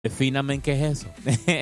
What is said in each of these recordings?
Defíname qué es eso.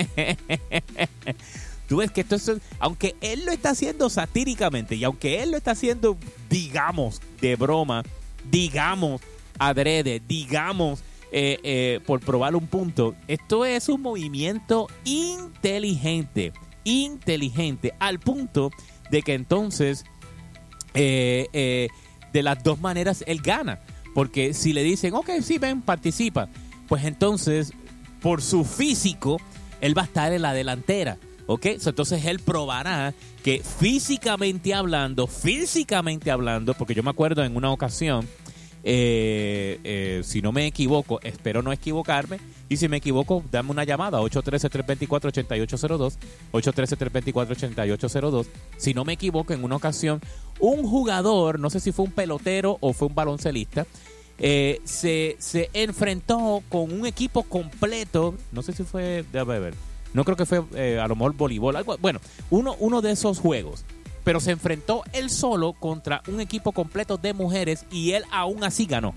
Tú ves que esto es, aunque él lo está haciendo satíricamente y aunque él lo está haciendo, digamos, de broma, digamos, adrede, digamos, por probar un punto, esto es un movimiento inteligente, al punto de que entonces, de las dos maneras, él gana. Porque si le dicen, ok, sí, ven, participa, pues entonces, por su físico, él va a estar en la delantera. ¿Ok? Entonces él probará que físicamente hablando, porque yo me acuerdo en una ocasión, si no me equivoco, espero no equivocarme, y si me equivoco, dame una llamada, 813-324-8802, 813-324-8802. Si no me equivoco, en una ocasión, un jugador, no sé si fue un pelotero o fue un baloncelista, se enfrentó con un equipo completo, no sé si fue, déjame ver, no creo que fue a lo mejor voleibol, algo, bueno, uno de esos juegos, pero se enfrentó él solo contra un equipo completo de mujeres y él aún así ganó.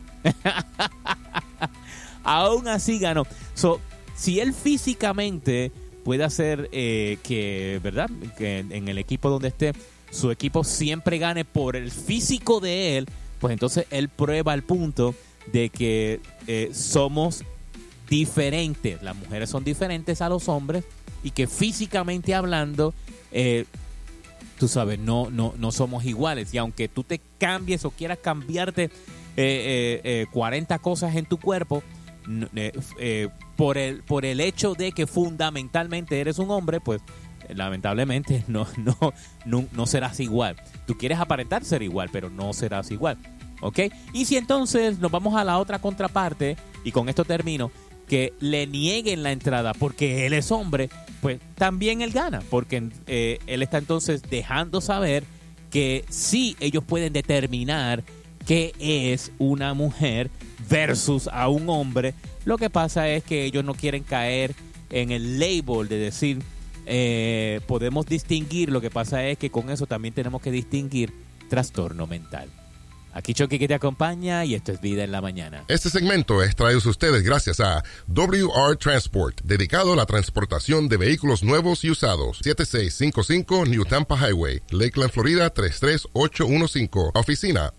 Aún así ganó. Si él físicamente puede hacer ¿verdad? Que en el equipo donde esté, su equipo siempre gane por el físico de él, pues entonces él prueba el punto de que somos diferentes, las mujeres son diferentes a los hombres y que físicamente hablando, tú sabes, no somos iguales. Y aunque tú te cambies o quieras cambiarte 40 cosas en tu cuerpo, por el hecho de que fundamentalmente eres un hombre, pues lamentablemente no serás igual. Tú quieres aparentar ser igual, pero no serás igual. ¿Ok? Y si entonces nos vamos a la otra contraparte, y con esto termino, que le nieguen la entrada porque él es hombre, pues también él gana, porque él está entonces dejando saber que sí ellos pueden determinar qué es una mujer versus a un hombre. Lo que pasa es que ellos no quieren caer en el label de decir podemos distinguir. Lo que pasa es que con eso también tenemos que distinguir trastorno mental. Aquí Chucky que te acompaña y esto es Vida en la Mañana. Este segmento es traído a ustedes gracias a WR Transport, dedicado a la transportación de vehículos nuevos y usados. 7655 New Tampa Highway, Lakeland, Florida 33815. Oficina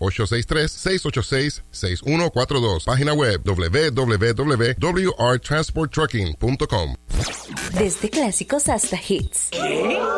863-686-6142. Página web www.wrtransporttrucking.com. Desde clásicos hasta hits. ¿Qué?